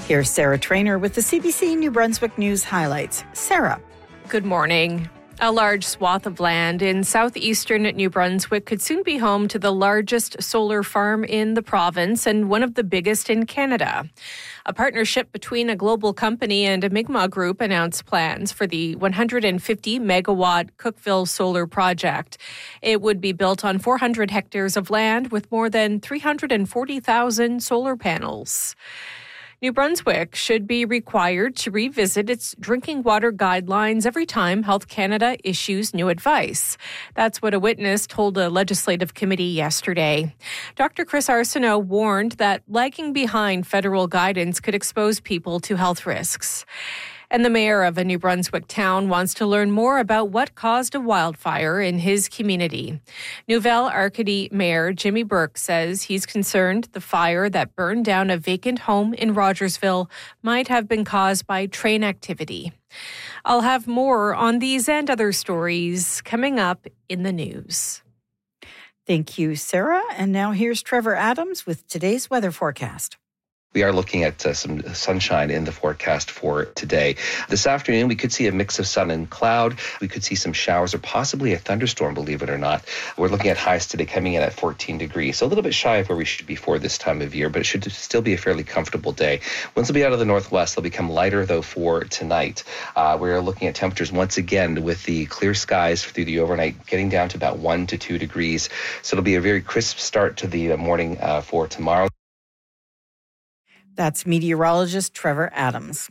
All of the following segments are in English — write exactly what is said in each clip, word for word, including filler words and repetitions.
Here's Sarah Trainer with the C B C New Brunswick News highlights. Sarah. Good morning. A large swath of land in southeastern New Brunswick could soon be home to the largest solar farm in the province and one of the biggest in Canada. A partnership between a global company and a Mi'kmaq group announced plans for the one hundred fifty megawatt Cookville solar project. It would be built on four hundred hectares of land with more than three hundred forty thousand solar panels. New Brunswick should be required to revisit its drinking water guidelines every time Health Canada issues new advice. That's what a witness told a legislative committee yesterday. Doctor Chris Arsenault warned that lagging behind federal guidance could expose people to health risks. And the mayor of a New Brunswick town wants to learn more about what caused a wildfire in his community. Nouvelle Arcady Mayor Jimmy Burke says he's concerned the fire that burned down a vacant home in Rogersville might have been caused by train activity. I'll have more on these and other stories coming up in the news. Thank you, Sarah. And now here's Trevor Adams with today's weather forecast. We are looking at uh, some sunshine in the forecast for today. This afternoon, we could see a mix of sun and cloud. We could see some showers or possibly a thunderstorm, believe it or not. We're looking at highs today coming in at fourteen degrees, so a little bit shy of where we should be for this time of year, but it should still be a fairly comfortable day. Winds will be out of the northwest. They'll become lighter, though, for tonight. Uh, we're looking at temperatures once again with the clear skies through the overnight getting down to about one to two degrees. So it'll be a very crisp start to the morning uh, for tomorrow. That's meteorologist Trevor Adams.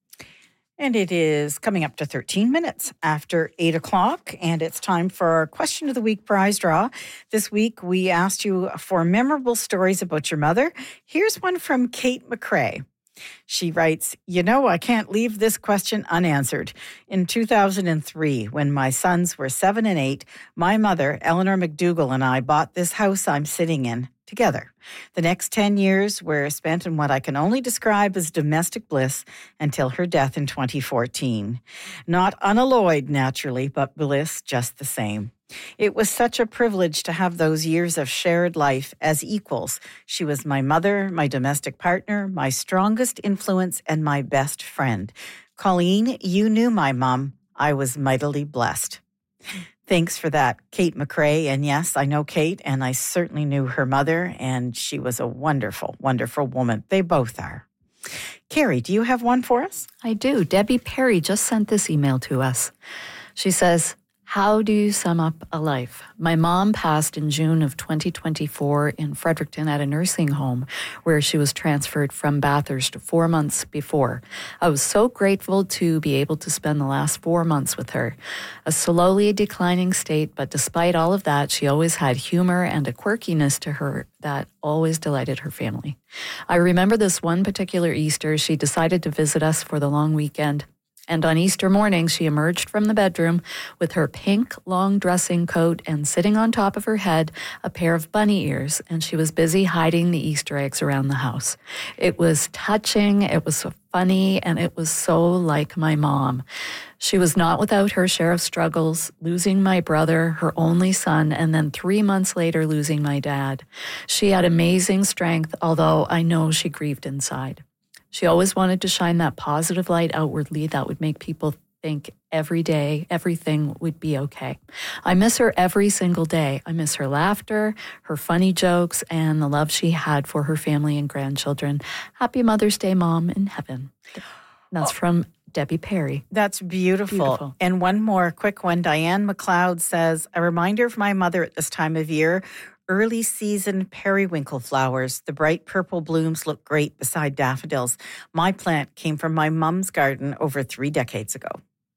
And it is coming up to thirteen minutes after eight o'clock, and it's time for our Question of the Week prize draw. This week, we asked you for memorable stories about your mother. Here's one from Kate McCrae. She writes, you know, I can't leave this question unanswered. In two thousand three, when my sons were seven and eight, my mother, Eleanor McDougall, and I bought this house I'm sitting in together. The next ten years were spent in what I can only describe as domestic bliss until her death in twenty fourteen. Not unalloyed, naturally, but bliss just the same. It was such a privilege to have those years of shared life as equals. She was my mother, my domestic partner, my strongest influence, and my best friend. Colleen, you knew my mom. I was mightily blessed. Thanks for that, Kate McCrae. And yes, I know Kate, and I certainly knew her mother, and she was a wonderful, wonderful woman. They both are. Carrie, do you have one for us? I do. Debbie Perry just sent this email to us. She says, how do you sum up a life? My mom passed in June of twenty twenty-four in Fredericton at a nursing home where she was transferred from Bathurst four months before. I was so grateful to be able to spend the last four months with her. A slowly declining state, but despite all of that, she always had humor and a quirkiness to her that always delighted her family. I remember this one particular Easter, she decided to visit us for the long weekend. And on Easter morning, she emerged from the bedroom with her pink long dressing coat and sitting on top of her head a pair of bunny ears, and she was busy hiding the Easter eggs around the house. It was touching, it was so funny, and it was so like my mom. She was not without her share of struggles, losing my brother, her only son, and then three months later losing my dad. She had amazing strength, although I know she grieved inside. She always wanted to shine that positive light outwardly that would make people think every day, everything would be okay. I miss her every single day. I miss her laughter, her funny jokes, and the love she had for her family and grandchildren. Happy Mother's Day, Mom, in heaven. That's oh. from Debbie Perry. That's beautiful. beautiful. And one more quick one. Diane McLeod says, a reminder of my mother at this time of year. Early season periwinkle flowers. The bright purple blooms look great beside daffodils. My plant came from my mom's garden over three decades ago.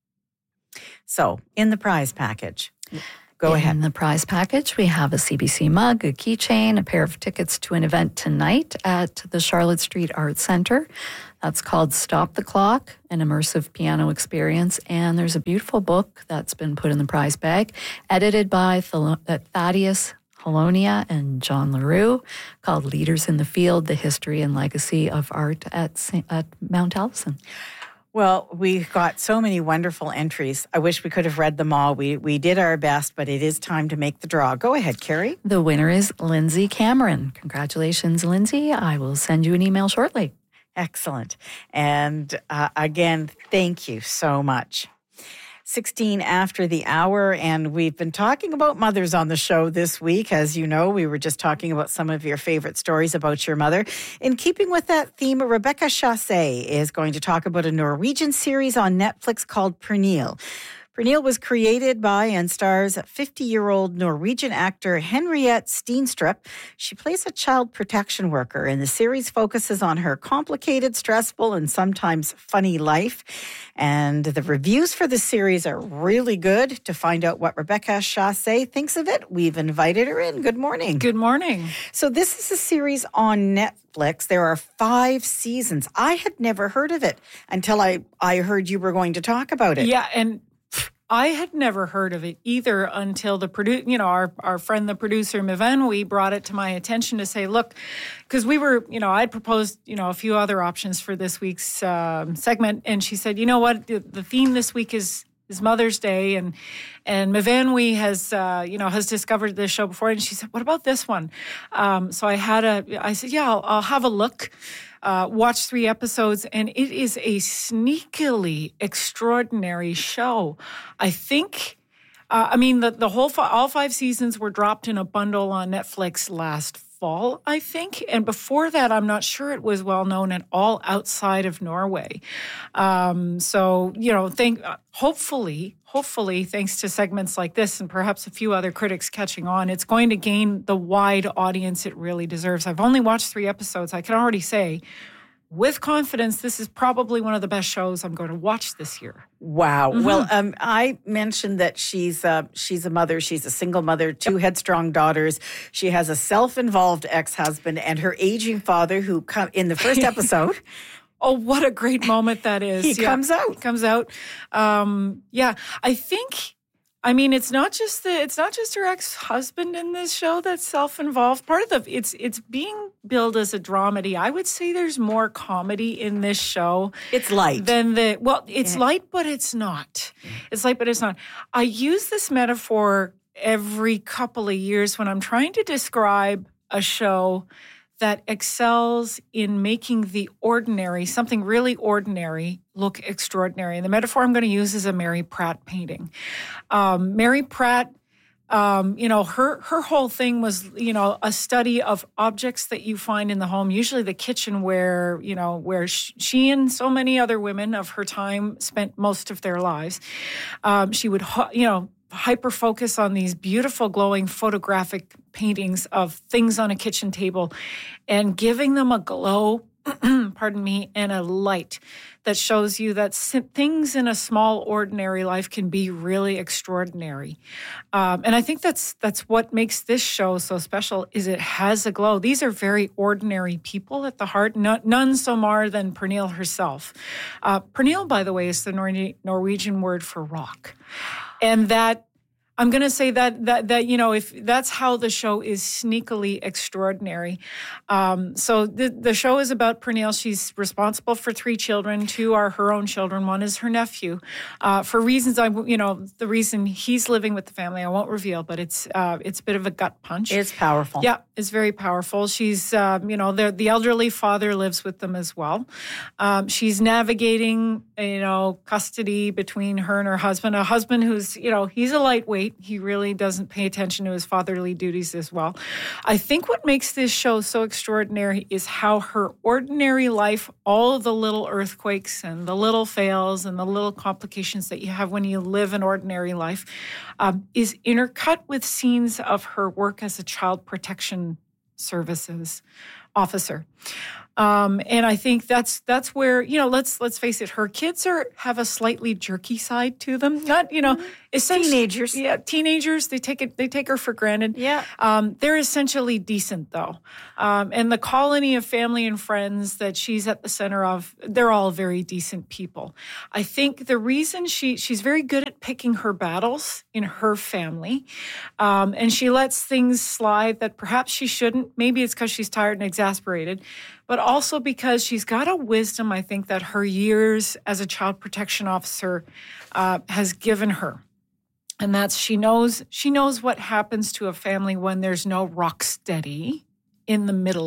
So, in the prize package, go in ahead. In the prize package, we have a C B C mug, a keychain, a pair of tickets to an event tonight at the Charlotte Street Arts Centre. That's called Stop the Clock, an immersive piano experience. And there's a beautiful book that's been put in the prize bag, edited by Thaddeus Holonia and John LaRue, called Leaders in the Field, The History and Legacy of Art at, Saint, at Mount Allison. Well, we got so many wonderful entries. I wish we could have read them all. We we did our best, but it is time to make the draw. Go ahead, Carrie. The winner is Lindsay Cameron. Congratulations, Lindsay. I will send you an email shortly. Excellent. And uh, again, thank you so much. sixteen after the hour, and we've been talking about mothers on the show this week. As you know, we were just talking about some of your favorite stories about your mother. In keeping with that theme, Rebecca Chassé is going to talk about a Norwegian series on Netflix called Pernille. Pernille was created by and stars fifty-year-old Norwegian actor Henriette Steenstrup. She plays a child protection worker, and the series focuses on her complicated, stressful, and sometimes funny life. And the reviews for the series are really good. To find out what Rebecca Chassé thinks of it, we've invited her in. Good morning. Good morning. So this is a series on Netflix. There are five seasons. I had never heard of it until I, I heard you were going to talk about it. Yeah, and I had never heard of it either until the produ- you know, our, our friend, the producer, Mivenwi, brought it to my attention to say, look, because we were, you know, I'd proposed, you know, a few other options for this week's um, segment. And she said, you know what, the, the theme this week is is Mother's Day. And and Mivenwi has, uh, you know, has discovered this show before. And she said, what about this one? Um, so I had a, I said, yeah, I'll, I'll have a look. Uh, watch three episodes, and it is a sneakily extraordinary show. I think, uh, I mean, the, the whole, all five seasons were dropped in a bundle on Netflix last fall, I think. And before that, I'm not sure it was well known at all outside of Norway. Um, so, you know, think, hopefully, hopefully, thanks to segments like this and perhaps a few other critics catching on, it's going to gain the wide audience it really deserves. I've only watched three episodes. I can already say with confidence, this is probably one of the best shows I'm going to watch this year. Wow. Mm-hmm. Well, um, I mentioned that she's uh, she's a mother. She's a single mother, two yep. headstrong daughters. She has a self-involved ex-husband and her aging father who come in the first episode. Oh, what a great moment that is. He yeah. comes out. Comes out. Um, yeah, I think... I mean, it's not just the it's not just her ex-husband in this show that's self-involved. Part of the it's it's being billed as a dramedy. I would say there's more comedy in this show. It's light. Than the well, it's yeah. light, but it's not. It's light, but it's not. I use this metaphor every couple of years when I'm trying to describe a show that excels in making the ordinary, something really ordinary, look extraordinary. And the metaphor I'm going to use is a Mary Pratt painting. Um, Mary Pratt, um, you know, her her whole thing was, you know, a study of objects that you find in the home, usually the kitchen where, you know, where she and so many other women of her time spent most of their lives. Um, she would, you know, hyper focus on these beautiful glowing photographic paintings of things on a kitchen table and giving them a glow, pardon me, and a light that shows you that things in a small, ordinary life can be really extraordinary. Um, and I think that's that's what makes this show so special is it has a glow. These are very ordinary people at the heart, no, none so more than Pernille herself. Uh, Pernille, by the way, is the Nor- Norwegian word for rock. And that, I'm going to say that, that, that, you know, if that's how the show is sneakily extraordinary. Um, so the, the show is about Pernille. She's responsible for three children. Two are her own children. One is her nephew. Uh, for reasons I, you know, the reason he's living with the family, I won't reveal, but it's, uh, it's a bit of a gut punch. It's powerful. Yeah, it's very powerful. She's, um, you know, the, the elderly father lives with them as well. Um, she's navigating, you know, custody between her and her husband, a husband who's, you know, he's a lightweight. He really doesn't pay attention to his fatherly duties as well. I think what makes this show so extraordinary is how her ordinary life, all of the little earthquakes and the little fails and the little complications that you have when you live an ordinary life, um, is intercut with scenes of her work as a child protection services officer. Um, and I think that's that's where, you know, let's let's face it, her kids are have a slightly jerky side to them. Not, you know, essentially teenagers. Yeah, teenagers. They take it. They take her for granted. Yeah. Um, they're essentially decent though, um, and the colony of family and friends that she's at the center of, they're all very decent people. I think the reason she she's very good at picking her battles in her family, um, and she lets things slide that perhaps she shouldn't. Maybe it's because she's tired and exasperated. But also because she's got a wisdom, I think, that her years as a child protection officer uh, has given her. And that's she knows she knows what happens to a family when there's no rock steady in the middle of it,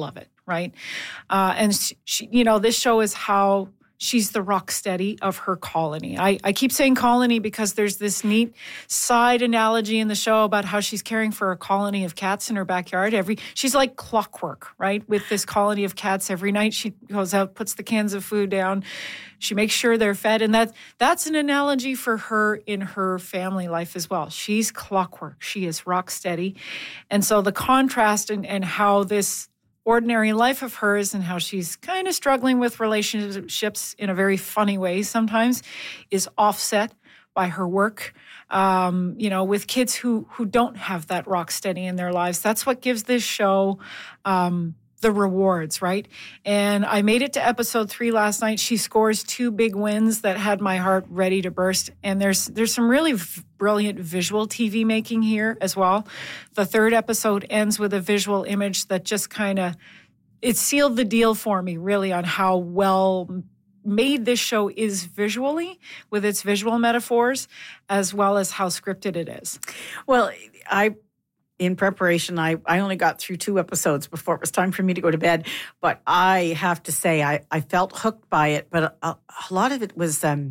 right? Uh, and she, she, you know, this show is how she's the rock steady of her colony. I, I keep saying colony because there's this neat side analogy in the show about how she's caring for a colony of cats in her backyard. Every she's like clockwork, right? With this colony of cats, every night she goes out, puts the cans of food down, she makes sure they're fed, and that that's an analogy for her in her family life as well. She's clockwork. She is rock steady, and so the contrast and and how this ordinary life of hers and how she's kind of struggling with relationships in a very funny way sometimes is offset by her work, um, you know, with kids who who don't have that rock steady in their lives. That's what gives this show um, the rewards, right? And I made it to episode three last night. She scores two big wins that had my heart ready to burst. And there's there's some really v- brilliant visual T V making here as well. The third episode ends with a visual image that just kind of, it sealed the deal for me, really, on how well made this show is visually with its visual metaphors, as well as how scripted it is. Well, I... In preparation, I, I only got through two episodes before it was time for me to go to bed. But I have to say, I, I felt hooked by it. But a, a lot of it was, um,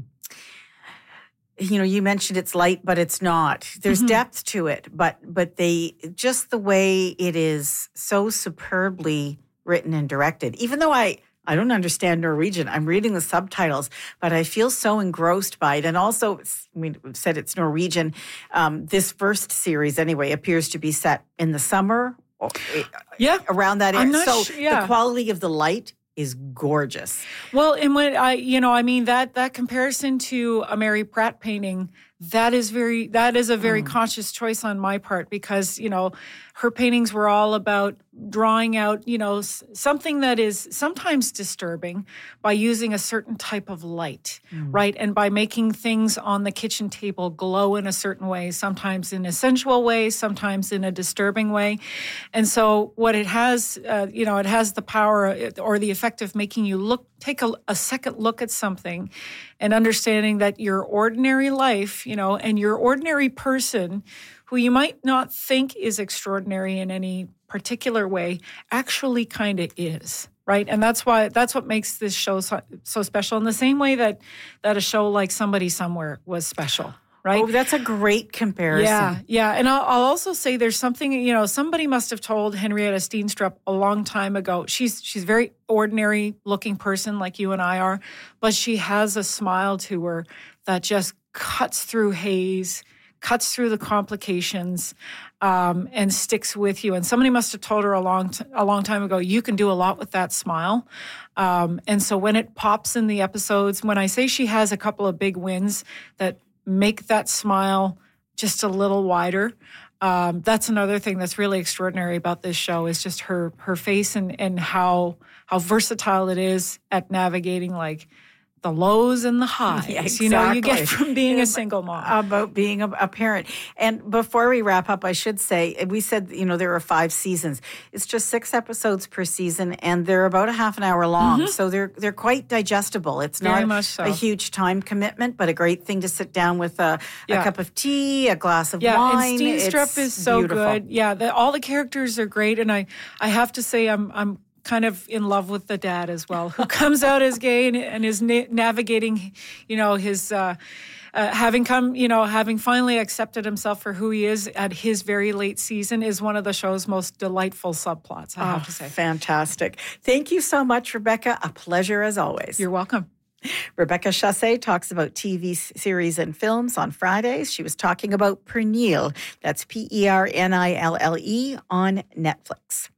you know, you mentioned it's light, but it's not. There's mm-hmm. depth to it. But but they just the way it is so superbly written and directed. Even though I... I don't understand Norwegian. I'm reading the subtitles, but I feel so engrossed by it. And also, we said it's Norwegian. Um, this first series, anyway, appears to be set in the summer. Or, yeah, around that area. So sh- yeah. the quality of the light is gorgeous. Well, and when I, you know, I mean that that comparison to a Mary Pratt painting, that is very that is a very mm. conscious choice on my part, because you know her paintings were all about drawing out, you know, something that is sometimes disturbing by using a certain type of light, mm. right? And by making things on the kitchen table glow in a certain way, sometimes in a sensual way, sometimes in a disturbing way. And so what it has, uh, you know, it has the power or the effect of making you look, take a, a second look at something and understanding that your ordinary life, you know, and your ordinary person who you might not think is extraordinary in any particular way actually kind of is, right? And that's why that's what makes this show so, so special, in the same way that that a show like Somebody Somewhere was special, right? Oh, that's a great comparison. Yeah, yeah. And I'll, I'll also say there's something, you know, somebody must have told Henrietta Steenstrup a long time ago. She's she's a very ordinary looking person like you and I are, but she has a smile to her that just cuts through haze, cuts through the complications, um, and sticks with you. And somebody must have told her a long, t- a long time ago, you can do a lot with that smile. Um, and so when it pops in the episodes, when I say she has a couple of big wins that make that smile just a little wider, um, that's another thing that's really extraordinary about this show, is just her her face and, and how how versatile it is at navigating, like, the lows and the highs, yeah, exactly. you know, you get from being a single mom. About being a, a parent. And before we wrap up, I should say, we said, you know, there are five seasons. It's just six episodes per season, and they're about a half an hour long. Mm-hmm. So they're they're quite digestible. It's Very not much so. a huge time commitment, but a great thing to sit down with a, yeah. a cup of tea, a glass of yeah, wine. Yeah, and Steenstrup it's is so beautiful. good. Yeah, the, all the characters are great. And I, I have to say, I'm I'm kind of in love with the dad as well, who comes out as gay and, and is na- navigating, you know, his uh, uh, having come, you know, having finally accepted himself for who he is at his very late season is one of the show's most delightful subplots, I oh, have to say. Fantastic. Thank you so much, Rebecca. A pleasure as always. You're welcome. Rebecca Chassé talks about T V series and films on Fridays. She was talking about Pernille. That's P E R N I L L E on Netflix.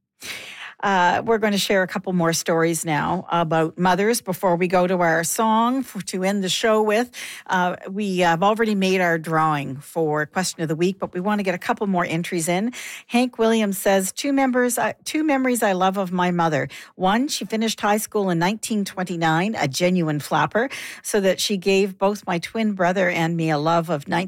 Uh, we're going to share a couple more stories now about mothers before we go to our song for, to end the show with. Uh, we have already made our drawing for Question of the Week, but we want to get a couple more entries in. Hank Williams says, two members, uh, two memories I love of my mother. One, she finished high school in nineteen twenty-nine, a genuine flapper, so that she gave both my twin brother and me a love of nineteen